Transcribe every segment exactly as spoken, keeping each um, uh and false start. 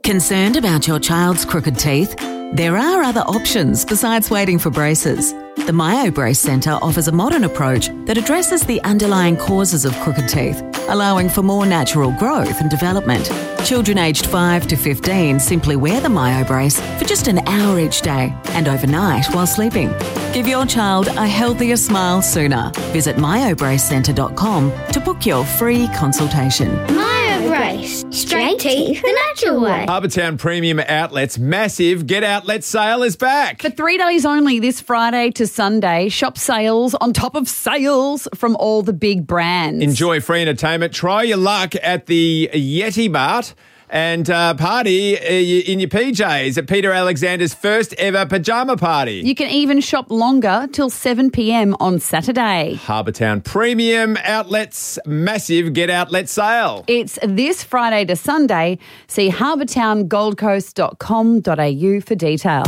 Concerned about your child's crooked teeth? There are other options besides waiting for braces. The MyoBrace Centre offers a modern approach that addresses the underlying causes of crooked teeth, allowing for more natural growth and development. Children aged five to fifteen simply wear the MyoBrace for just an hour each day and overnight while sleeping. Give your child a healthier smile sooner. Visit myo brace centre dot com to book your free consultation. MyoBrace. Straight teeth the natural way. Harbour Town Premium Outlets massive Get Outlet sale is back. For three days only this Friday to Sunday, shop sales on top of sales from all the big brands. Enjoy free entertainment. Try your luck at the Yeti Mart and uh, party uh, in your P Js at Peter Alexander's first ever pyjama party. You can even shop longer till seven p.m. on Saturday. Harbour Town Premium Outlets massive Get Outlet sale. It's this Friday to Sunday. See harbour town gold coast dot com dot a u for detail.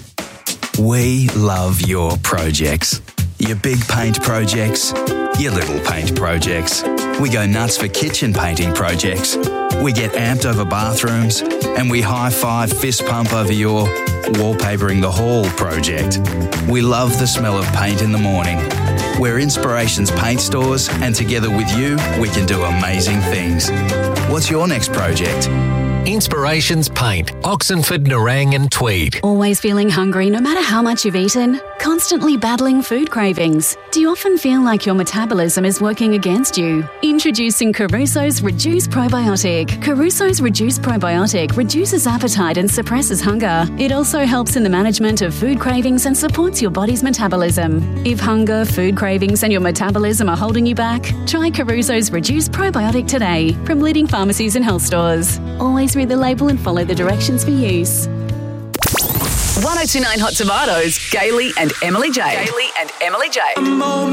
We love your projects. Your big paint projects, your little paint projects. We go nuts for kitchen painting projects. We get amped over bathrooms, and we high-five fist pump over your wallpapering the hall project. We love the smell of paint in the morning. We're Inspirations Paint Stores, and together with you, we can do amazing things. What's your next project? Inspirations Paint, Oxenford, Nerang and Tweed. Always feeling hungry no matter how much you've eaten? Constantly battling food cravings? Do you often feel like your metabolism is working against you? Introducing Caruso's Reduce Probiotic. Caruso's Reduce Probiotic reduces appetite and suppresses hunger. It also helps in the management of food cravings and supports your body's metabolism. If hunger, food cravings and your metabolism are holding you back, try Caruso's Reduce Probiotic today from leading pharmacies and health stores. Always read the label and follow the directions for use. one oh two point nine Hot Tomatoes, Gailey and Emily J. Gailey and Emily J.